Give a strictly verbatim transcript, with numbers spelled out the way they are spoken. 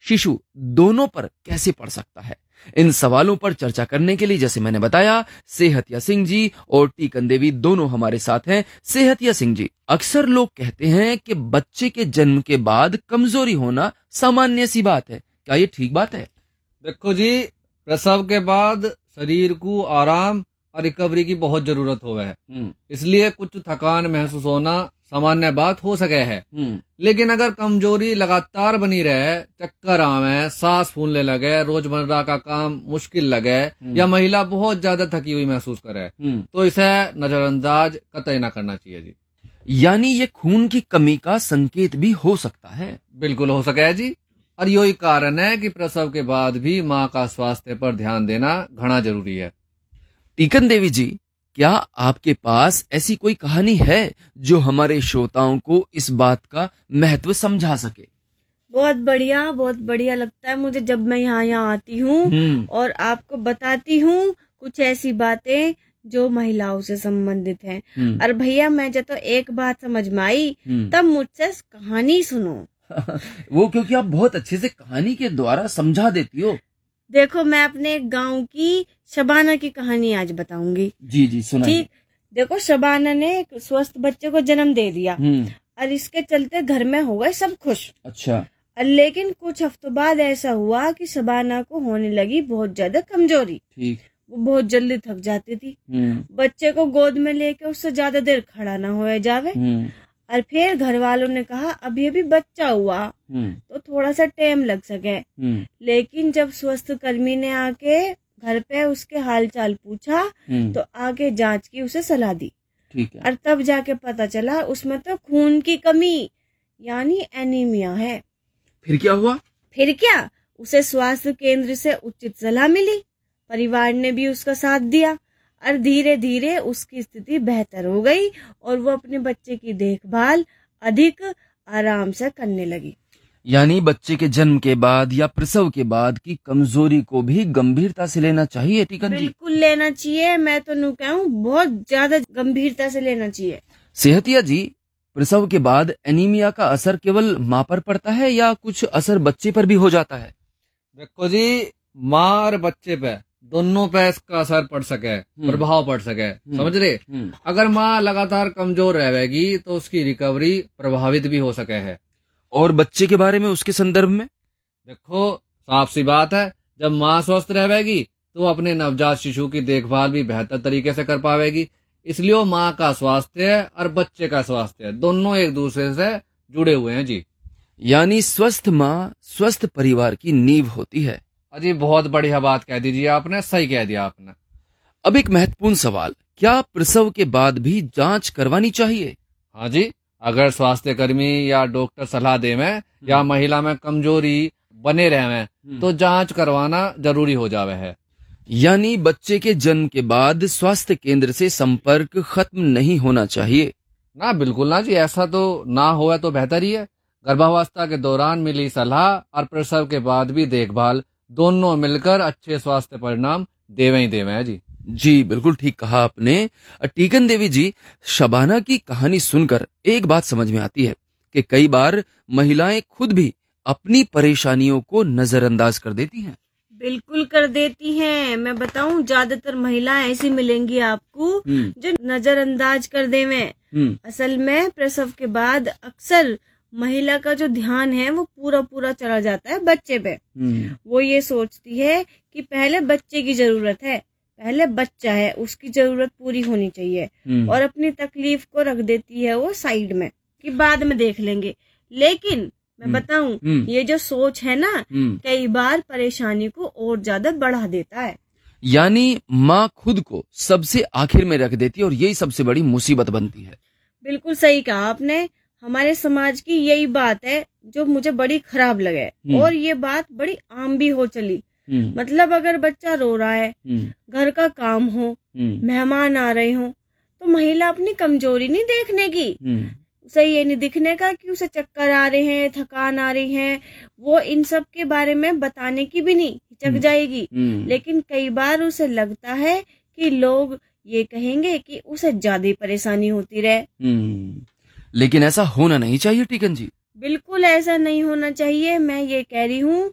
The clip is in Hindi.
शिशु दोनों पर कैसे पड़ सकता है? इन सवालों पर चर्चा करने के लिए, जैसे मैंने बताया, सेहतिया सिंह जी और टीकन देवी दोनों हमारे साथ हैं। सेहतिया सिंह जी, अक्सर लोग कहते हैं कि बच्चे के जन्म के बाद कमजोरी होना सामान्य सी बात है, क्या ये ठीक बात है? देखो जी, प्रसव के बाद शरीर को आराम और रिकवरी की बहुत जरूरत हो है, इसलिए कुछ थकान महसूस होना सामान्य बात हो सके है। लेकिन अगर कमजोरी लगातार बनी रहे, चक्कर आवे, सांस फूलने लगे, रोजमर्रा का काम मुश्किल लगे या महिला बहुत ज्यादा थकी हुई महसूस करे, तो इसे नजरअंदाज कतई ना करना चाहिए जी। यानी ये खून की कमी का संकेत भी हो सकता है? बिल्कुल हो सके है जी, और यही कारण है कि प्रसव के बाद भी माँ का स्वास्थ्य पर ध्यान देना घना जरूरी है। टीकन देवी जी, क्या आपके पास ऐसी कोई कहानी है जो हमारे श्रोताओं को इस बात का महत्व समझा सके? बहुत बढ़िया, बहुत बढ़िया लगता है मुझे जब मैं यहाँ यहाँ आती हूँ और आपको बताती हूँ कुछ ऐसी बातें जो महिलाओं से संबंधित हैं। और भैया, मैं जब तो एक बात समझ में आई तब मुझसे कहानी सुनो। वो क्योंकि आप बहुत अच्छे से कहानी के द्वारा समझा देती हो। देखो, मैं अपने गांव की शबाना की कहानी आज बताऊंगी। जी जी, सुनाइए। ठीक, देखो, शबाना ने एक स्वस्थ बच्चे को जन्म दे दिया और इसके चलते घर में हो गए सब खुश। अच्छा। लेकिन कुछ हफ्तों बाद ऐसा हुआ कि शबाना को होने लगी बहुत ज्यादा कमजोरी। ठीक। वो बहुत जल्दी थक जाती थी। बच्चे को गोद में लेके उससे ज्यादा देर खड़ा ना हो जावे। और फिर घर वालों ने कहा अभी अभी बच्चा हुआ तो थोड़ा सा टाइम लग सके। लेकिन जब स्वास्थ्य कर्मी ने आके घर पे उसके हालचाल पूछा तो आगे जांच की उसे सलाह दी। ठीक है। और तब जाके पता चला उसमें तो खून की कमी यानी एनीमिया है। फिर क्या हुआ? फिर क्या, उसे स्वास्थ्य केंद्र से उचित सलाह मिली, परिवार ने भी उसका साथ दिया और धीरे धीरे उसकी स्थिति बेहतर हो गई और वो अपने बच्चे की देखभाल अधिक आराम से करने लगी। यानी बच्चे के जन्म के बाद या प्रसव के बाद की कमजोरी को भी गंभीरता से लेना चाहिए टीकन जी? बिल्कुल लेना चाहिए, मैं तो नू कहूँ बहुत ज्यादा गंभीरता से लेना चाहिए। सेहतिया जी, प्रसव के बाद एनीमिया का असर केवल माँ पर पड़ता है या कुछ असर बच्चे पर भी हो जाता है? देखो जी, माँ और बच्चे पे दोनों पे इसका असर पड़ सके, प्रभाव पड़ सके, समझ रहे? अगर माँ लगातार कमजोर रहेगी तो उसकी रिकवरी प्रभावित भी हो सके है। और बच्चे के बारे में उसके संदर्भ में? देखो, साफ सी बात है, जब माँ स्वस्थ रहेगी तो अपने नवजात शिशु की देखभाल भी बेहतर तरीके से कर पाएगी। इसलिए माँ का स्वास्थ्य और बच्चे का स्वास्थ्य दोनों एक दूसरे से जुड़े हुए हैं जी। यानी स्वस्थ माँ स्वस्थ परिवार की नींव होती है। अजी, बहुत बढ़िया बात कह दीजिए आपने, सही कह दिया आपने। अब एक महत्वपूर्ण सवाल, क्या प्रसव के बाद भी जांच करवानी चाहिए? हाँ जी, अगर स्वास्थ्य कर्मी या डॉक्टर सलाह देवे या महिला में कमजोरी बने रहे तो जांच करवाना जरूरी हो जावे है। यानी बच्चे के जन्म के बाद स्वास्थ्य केंद्र से संपर्क खत्म नहीं होना चाहिए? ना, बिल्कुल ना जी, ऐसा तो ना हो तो बेहतर ही है। गर्भावस्था के दौरान मिली सलाह और प्रसव के बाद भी देखभाल दोनों मिलकर अच्छे स्वास्थ्य परिणाम देवे ही देवे है जी। जी बिल्कुल ठीक कहा आपने। टीकन देवी जी, शबाना की कहानी सुनकर एक बात समझ में आती है कि कई बार महिलाएं खुद भी अपनी परेशानियों को नजरअंदाज कर देती हैं। बिल्कुल कर देती हैं। मैं बताऊं, ज्यादातर महिलाएं ऐसी मिलेंगी आपको जो नजरअंदाज कर देवे। असल में प्रसव के बाद अक्सर महिला का जो ध्यान है वो पूरा पूरा चला जाता है बच्चे पे। वो ये सोचती है कि पहले बच्चे की जरूरत है, पहले बच्चा है, उसकी जरूरत पूरी होनी चाहिए, और अपनी तकलीफ को रख देती है वो साइड में कि बाद में देख लेंगे। लेकिन मैं बताऊं, ये जो सोच है ना, कई बार परेशानी को और ज्यादा बढ़ा देता है। यानी माँ खुद को सबसे आखिर में रख देती है और यही सबसे बड़ी मुसीबत बनती है। बिल्कुल सही कहा आपने। हमारे समाज की यही बात है जो मुझे बड़ी खराब लगे, और ये बात बड़ी आम भी हो चली। मतलब अगर बच्चा रो रहा है, घर का काम हो, मेहमान आ रहे हो, तो महिला अपनी कमजोरी नहीं देखने की, उसे ये नहीं दिखने का कि उसे चक्कर आ रहे हैं, थकान आ रही है, वो इन सब के बारे में बताने की भी नहीं, हिचक जाएगी। लेकिन कई बार उसे लगता है कि लोग ये कहेंगे कि उसे ज्यादा परेशानी होती रहे। लेकिन ऐसा होना नहीं चाहिए टीकन जी। बिल्कुल ऐसा नहीं होना चाहिए। मैं ये कह रही हूँ